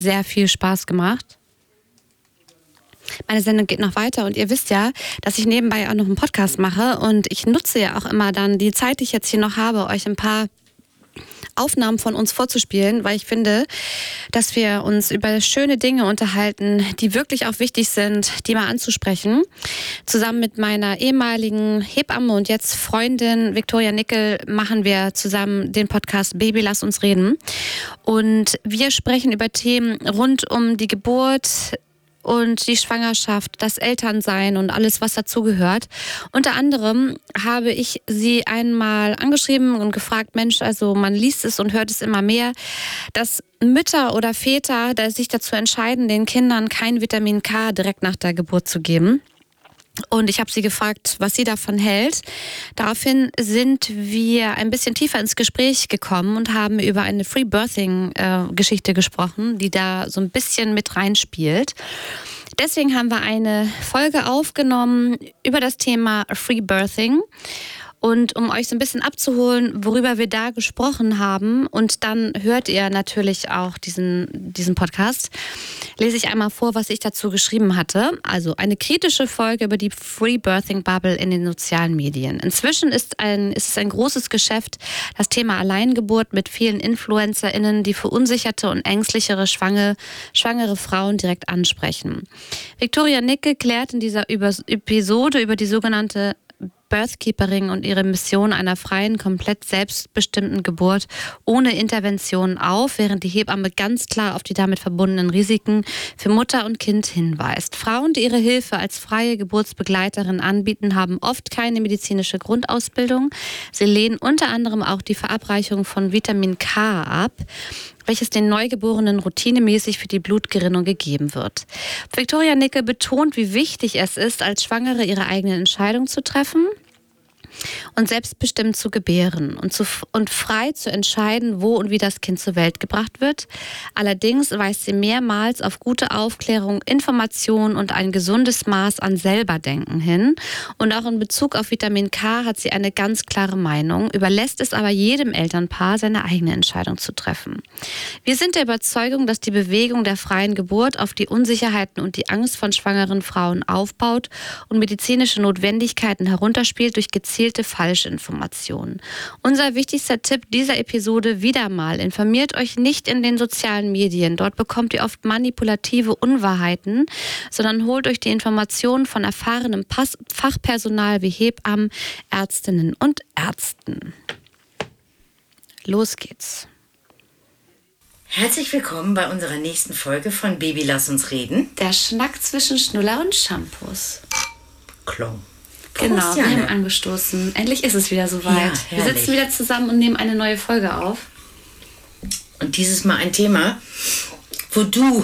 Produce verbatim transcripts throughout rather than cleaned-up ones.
sehr viel Spaß gemacht. Meine Sendung geht noch weiter und ihr wisst ja, dass ich nebenbei auch noch einen Podcast mache und ich nutze ja auch immer dann die Zeit, die ich jetzt hier noch habe, euch ein paar Aufnahmen von uns vorzuspielen, weil ich finde, dass wir uns über schöne Dinge unterhalten, die wirklich auch wichtig sind, die mal anzusprechen. Zusammen mit meiner ehemaligen Hebamme und jetzt Freundin Viktoria Nickel machen wir zusammen den Podcast Baby, lass uns reden. Und wir sprechen über Themen rund um die Geburt und die Schwangerschaft, das Elternsein und alles, was dazugehört. Unter anderem habe ich sie einmal angeschrieben und gefragt, Mensch, also man liest es und hört es immer mehr, dass Mütter oder Väter sich dazu entscheiden, den Kindern kein Vitamin K direkt nach der Geburt zu geben. Und ich habe sie gefragt, was sie davon hält. Daraufhin sind wir ein bisschen tiefer ins Gespräch gekommen und haben über eine Free Birthing-Geschichte gesprochen, die da so ein bisschen mit reinspielt. Deswegen haben wir eine Folge aufgenommen über das Thema Free Birthing. Und um euch so ein bisschen abzuholen, worüber wir da gesprochen haben, und dann hört ihr natürlich auch diesen, diesen Podcast, lese ich einmal vor, was ich dazu geschrieben hatte. Also eine kritische Folge über die Free Birthing Bubble in den sozialen Medien. Inzwischen ist, ein, ist es ein großes Geschäft, das Thema Alleingeburt mit vielen InfluencerInnen, die verunsicherte und ängstlichere schwangere, schwangere Frauen direkt ansprechen. Viktoria Nickel klärt in dieser Episode über die sogenannte Birthkeeperin und ihre Mission einer freien, komplett selbstbestimmten Geburt ohne Intervention auf, während die Hebamme ganz klar auf die damit verbundenen Risiken für Mutter und Kind hinweist. Frauen, die ihre Hilfe als freie Geburtsbegleiterin anbieten, haben oft keine medizinische Grundausbildung. Sie lehnen unter anderem auch die Verabreichung von Vitamin K ab, welches den Neugeborenen routinemäßig für die Blutgerinnung gegeben wird. Viktoria Nickel betont, wie wichtig es ist, als Schwangere ihre eigenen Entscheidungen zu treffen und selbstbestimmt zu gebären und, zu, und frei zu entscheiden, wo und wie das Kind zur Welt gebracht wird. Allerdings weist sie mehrmals auf gute Aufklärung, Information und ein gesundes Maß an Selberdenken hin. Und auch in Bezug auf Vitamin K hat sie eine ganz klare Meinung, überlässt es aber jedem Elternpaar, seine eigene Entscheidung zu treffen. Wir sind der Überzeugung, dass die Bewegung der freien Geburt auf die Unsicherheiten und die Angst von schwangeren Frauen aufbaut und medizinische Notwendigkeiten herunterspielt durch gezielte Falschinformationen. Unser wichtigster Tipp dieser Episode wieder mal: Informiert euch nicht in den sozialen Medien. Dort bekommt ihr oft manipulative Unwahrheiten, sondern holt euch die Informationen von erfahrenem Pass- Fachpersonal wie Hebammen, Ärztinnen und Ärzten. Los geht's. Herzlich willkommen bei unserer nächsten Folge von Baby, lass uns reden. Der Schnack zwischen Schnuller und Shampoos. Klong. Genau, wir haben angestoßen. Endlich ist es wieder soweit. Ja, wir sitzen wieder zusammen und nehmen eine neue Folge auf. Und dieses Mal ein Thema, wo du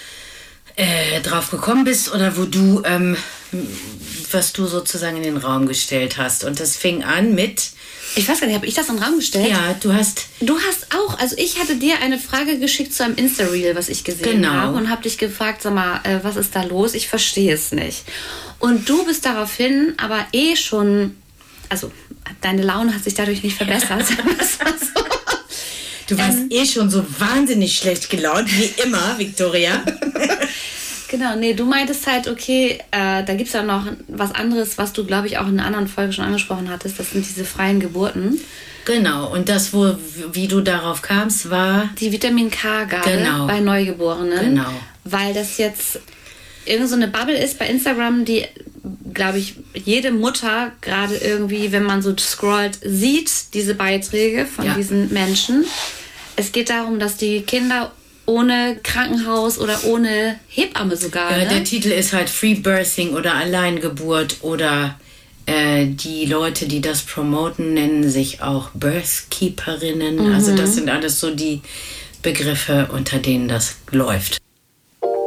äh, drauf gekommen bist oder wo du, ähm, was du sozusagen in den Raum gestellt hast. Und das fing an mit... Ich weiß gar nicht, habe ich das in den Raum gestellt? Ja, du hast... Du hast auch, also ich hatte dir eine Frage geschickt zu einem Insta-Reel, was ich gesehen genau. habe, und habe dich gefragt, sag mal, äh, was ist da los? Ich verstehe es nicht. Und du bist daraufhin aber eh schon, also deine Laune hat sich dadurch nicht verbessert. Das war so. Du warst ähm, eh schon so wahnsinnig schlecht gelaunt, wie immer, Viktoria. Genau, nee, du meintest halt, okay, äh, da gibt es ja noch was anderes, was du, glaube ich, auch in einer anderen Folge schon angesprochen hattest. Das sind diese freien Geburten. Genau, und das, wo, wie du darauf kamst, war... Die Vitamin K-Gabe genau. bei Neugeborenen. Genau. Weil das jetzt irgend so eine Bubble ist bei Instagram, die, glaube ich, jede Mutter gerade irgendwie, wenn man so scrollt, sieht diese Beiträge von ja. diesen Menschen. Es geht darum, dass die Kinder ohne Krankenhaus oder ohne Hebamme sogar. Ja, ne? Der Titel ist halt Free Birthing oder Alleingeburt oder äh, die Leute, die das promoten, nennen sich auch Birthkeeperinnen. Mhm. Also das sind alles so die Begriffe, unter denen das läuft.